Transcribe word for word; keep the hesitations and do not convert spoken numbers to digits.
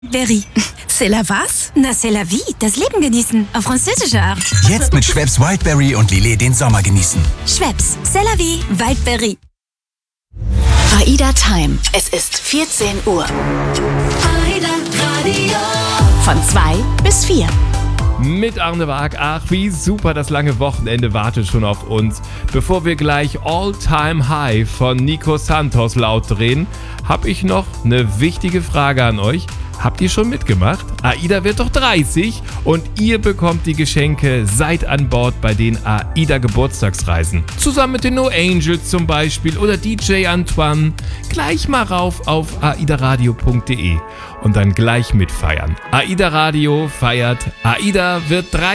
Berry. C'est la was? Na, c'est la vie. Das Leben genießen. Auf französische Art. Jetzt mit Schweppes Wildberry und Lillet den Sommer genießen. Schweppes. C'est la vie. Wildberry. AIDA Time. Es ist vierzehn Uhr. AIDA Radio. Von zwei bis vier. Mit Arne Waag. Ach, wie super, das lange Wochenende wartet schon auf uns. Bevor wir gleich All Time High von Nico Santos laut drehen, habe ich noch eine wichtige Frage an euch. Habt ihr schon mitgemacht? AIDA wird doch dreißig und ihr bekommt die Geschenke. Seid an Bord bei den AIDA Geburtstagsreisen. Zusammen mit den No Angels zum Beispiel oder D J Antoine. Gleich mal rauf auf aidaradio punkt de und dann gleich mitfeiern. AIDA Radio feiert. AIDA wird dreißig.